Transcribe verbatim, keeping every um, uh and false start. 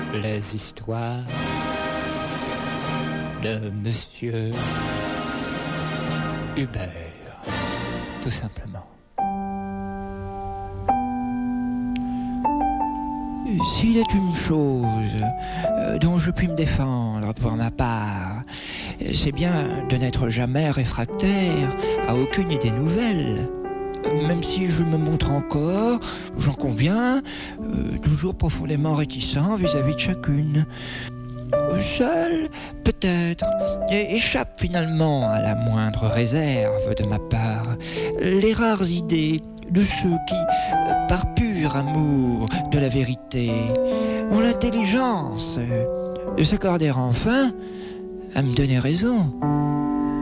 les histoires de Monsieur Hubert, tout simplement. S'il est une chose euh, dont je puis me défendre pour ma part, c'est bien de n'être jamais réfractaire à aucune idée nouvelle. Même si je me montre encore, j'en conviens, euh, toujours profondément réticent vis-à-vis de chacune. Seul, peut-être, et échappe finalement à la moindre réserve de ma part les rares idées de ceux qui, par pur amour de la vérité, ont l'intelligence de s'accorder enfin à me donner raison.